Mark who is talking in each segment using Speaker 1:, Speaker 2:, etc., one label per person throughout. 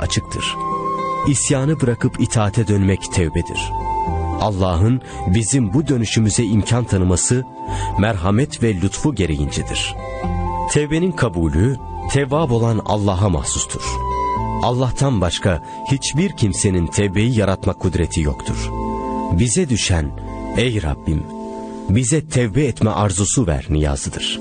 Speaker 1: açıktır. İsyanı bırakıp itaate dönmek tevbedir. Allah'ın bizim bu dönüşümüze imkan tanıması, merhamet ve lütfu gereğincedir. Tevbenin kabulü, Tevvab olan Allah'a mahsustur. Allah'tan başka hiçbir kimsenin tevbeyi yaratma kudreti yoktur. Bize düşen, ey Rabbim, bize tevbe etme arzusu ver niyazıdır.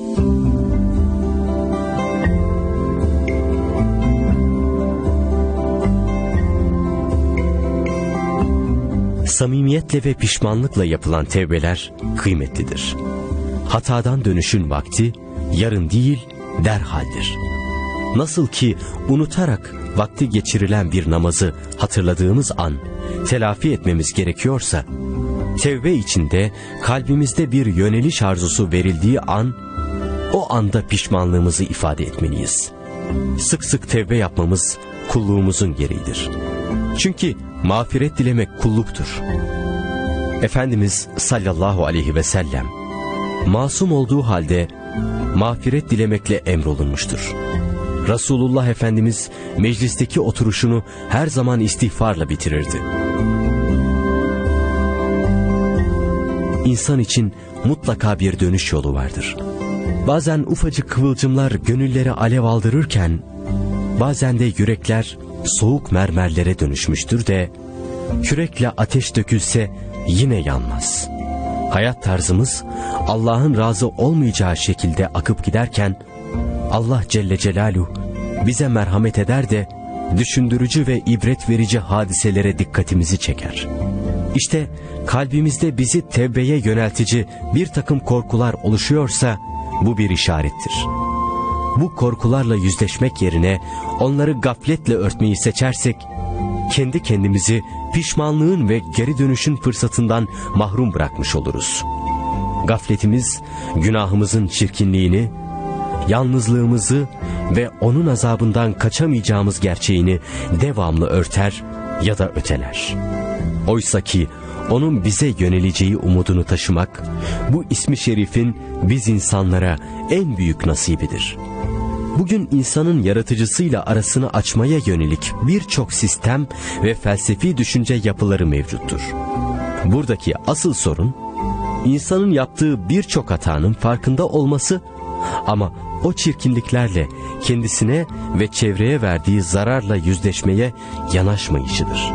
Speaker 1: Samimiyetle ve pişmanlıkla yapılan tevbeler kıymetlidir. Hatadan dönüşün vakti yarın değil derhaldir. Nasıl ki unutarak vakti geçirilen bir namazı hatırladığımız an telafi etmemiz gerekiyorsa, tevbe içinde kalbimizde bir yöneliş arzusu verildiği an, o anda pişmanlığımızı ifade etmeliyiz. Sık sık tevbe yapmamız kulluğumuzun gereğidir. Çünkü mağfiret dilemek kulluktur. Efendimiz sallallahu aleyhi ve sellem masum olduğu halde mağfiret dilemekle emrolunmuştur. Resulullah Efendimiz meclisteki oturuşunu her zaman istiğfarla bitirirdi. İnsan için mutlaka bir dönüş yolu vardır. Bazen ufacık kıvılcımlar gönülleri alev aldırırken, bazen de yürekler soğuk mermerlere dönüşmüştür de, kürekle ateş dökülse yine yanmaz. Hayat tarzımız Allah'ın razı olmayacağı şekilde akıp giderken, Allah Celle Celaluhu bize merhamet eder de düşündürücü ve ibret verici hadiselere dikkatimizi çeker. İşte kalbimizde bizi tevbeye yöneltici bir takım korkular oluşuyorsa bu bir işarettir. Bu korkularla yüzleşmek yerine onları gafletle örtmeyi seçersek, kendi kendimizi pişmanlığın ve geri dönüşün fırsatından mahrum bırakmış oluruz. Gafletimiz günahımızın çirkinliğini, yalnızlığımızı ve onun azabından kaçamayacağımız gerçeğini devamlı örter ya da öteler. Oysa ki onun bize yöneleceği umudunu taşımak, bu ismi şerifin biz insanlara en büyük nasibidir. Bugün insanın yaratıcısıyla arasını açmaya yönelik birçok sistem ve felsefi düşünce yapıları mevcuttur. Buradaki asıl sorun, insanın yaptığı birçok hatanın farkında olması ama o çirkinliklerle kendisine ve çevreye verdiği zararla yüzleşmeye yanaşmayışıdır.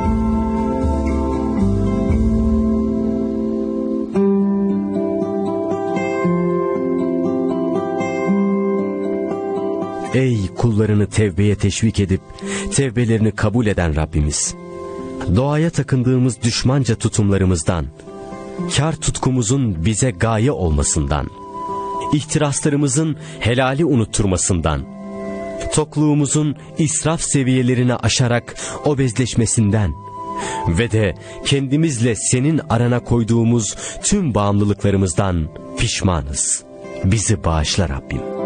Speaker 1: Ey kullarını tevbeye teşvik edip tevbelerini kabul eden Rabbimiz! Doğaya takındığımız düşmanca tutumlarımızdan, kar tutkumuzun bize gaye olmasından, ihtiraslarımızın helali unutturmasından, tokluğumuzun israf seviyelerini aşarak obezleşmesinden ve de kendimizle senin arana koyduğumuz tüm bağımlılıklarımızdan pişmanız. Bizi bağışla Rabbim.